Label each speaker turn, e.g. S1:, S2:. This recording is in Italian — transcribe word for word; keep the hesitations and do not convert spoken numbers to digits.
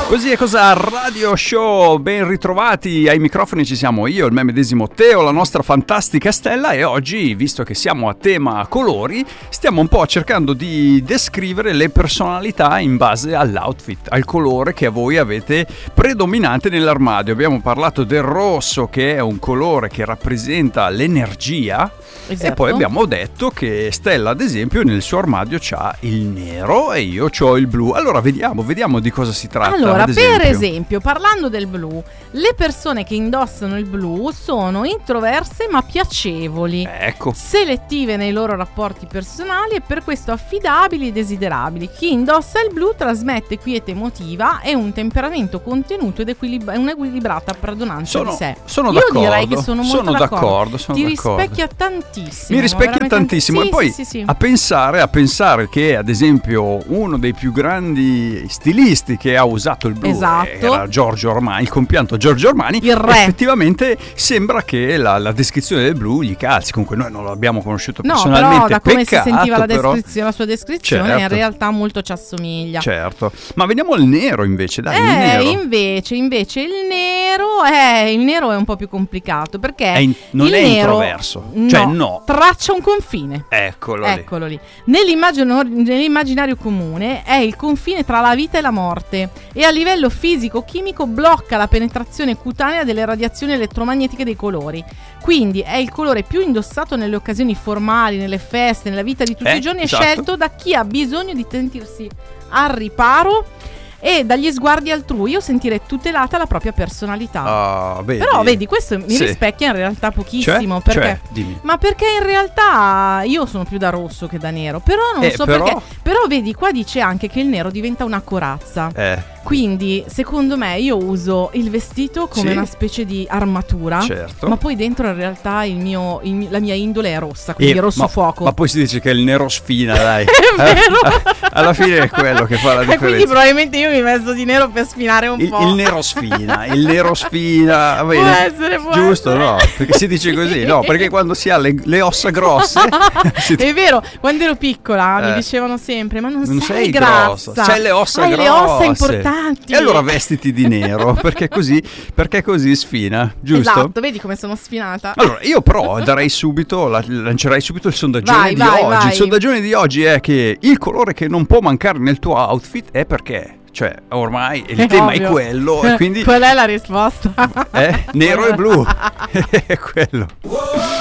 S1: Così è cosa Radio Show, ben ritrovati ai microfoni, ci siamo io, il me medesimo Teo, la nostra fantastica Stella, e oggi, visto che siamo a tema colori, stiamo un po' cercando di descrivere le personalità in base all'outfit, al colore che voi avete predominante nell'armadio. Abbiamo parlato del rosso, che è un colore che rappresenta l'energia. Esatto. E poi abbiamo detto che Stella, ad esempio, nel suo armadio c'ha il nero e io c'ho il blu. Allora vediamo, vediamo di cosa si tratta.
S2: Allora,
S1: ad esempio.
S2: per esempio, parlando del blu, le persone che indossano il blu sono introverse ma piacevoli,
S1: ecco,
S2: selettive nei loro rapporti personali e per questo affidabili e desiderabili. Chi indossa il blu trasmette quiete emotiva e un temperamento contenuto ed equilib- un'equilibrata padronanza
S1: sono,
S2: di sé.
S1: Sono
S2: Io
S1: d'accordo.
S2: direi che sono molto
S1: sono
S2: d'accordo.
S1: d'accordo sono
S2: Ti
S1: d'accordo.
S2: rispecchia tantissimo.
S1: Mi rispecchia tantissimo.
S2: Sì,
S1: e poi
S2: sì, sì, sì.
S1: a pensare a pensare che, ad esempio, uno dei più grandi stilisti che ha usato il blu,
S2: esatto,
S1: era Giorgio Armani, il compianto Giorgio Armani.
S2: Il re.
S1: Effettivamente sembra che la, la descrizione del blu gli calzi. Comunque noi non l'abbiamo conosciuto
S2: no,
S1: personalmente.
S2: No, però da come
S1: peccato,
S2: si sentiva la,
S1: però...
S2: descrizione, la sua descrizione,
S1: certo,
S2: in realtà molto ci assomiglia.
S1: Certo. Ma veniamo al nero invece, dai,
S2: eh,
S1: il nero.
S2: invece, invece il nero è il nero è un po' più complicato perché
S1: è in, non
S2: il
S1: è
S2: nero,
S1: introverso, cioè no,
S2: traccia un confine.
S1: Eccolo,
S2: Eccolo lì. lì. Nell'immagino, nell'immaginario comune è il confine tra la vita e la morte e a livello fisico-chimico blocca la penetrazione cutanea delle radiazioni elettromagnetiche dei colori. Quindi è il colore più indossato nelle occasioni formali, nelle feste, nella vita di tutti
S1: eh,
S2: i giorni,
S1: esatto.
S2: è scelto da chi ha bisogno di sentirsi al riparo e dagli sguardi altrui io sentirei tutelata la propria personalità.
S1: Oh, vedi.
S2: Però vedi, questo mi
S1: sì.
S2: rispecchia in realtà pochissimo.
S1: Cioè?
S2: Perché?
S1: Cioè, dimmi.
S2: Ma perché in realtà io sono più da rosso che da nero. Però non
S1: eh,
S2: so
S1: però...
S2: perché. Però vedi, qua dice anche che il nero diventa una corazza.
S1: Eh.
S2: Quindi secondo me io uso il vestito come
S1: sì.
S2: una specie di armatura.
S1: Certo.
S2: Ma poi dentro in realtà il mio, il, la mia indole è rossa. Quindi
S1: e,
S2: rosso
S1: ma,
S2: fuoco.
S1: Ma poi si dice che il nero sfina, dai.
S2: È vero.
S1: Alla fine è quello che fa la differenza.
S2: E quindi probabilmente io mi vesto di nero per sfinare un
S1: il,
S2: po'.
S1: Il nero sfina, il nero sfina.
S2: Può essere, può
S1: giusto,
S2: essere.
S1: No? Perché si dice così, no? Perché quando si ha le, le ossa grosse si...
S2: È vero, quando ero piccola
S1: eh.
S2: mi dicevano sempre: ma non,
S1: non
S2: sei,
S1: sei
S2: grassa,
S1: grossa, c'hai le ossa
S2: hai
S1: grosse,
S2: le ossa importanti.
S1: E allora vestiti di nero, perché così, perché così sfina, giusto?
S2: Esatto, vedi come sono sfinata.
S1: Allora, io però darei subito, la, lancerei subito il sondaggione
S2: vai,
S1: di
S2: vai,
S1: oggi.
S2: vai.
S1: Il sondaggione di oggi è che il colore che non può mancare nel tuo outfit è perché... Cioè, ormai il
S2: è
S1: tema
S2: ovvio.
S1: è quello e quindi...
S2: Qual è la risposta?
S1: Eh? Nero e blu. È quello.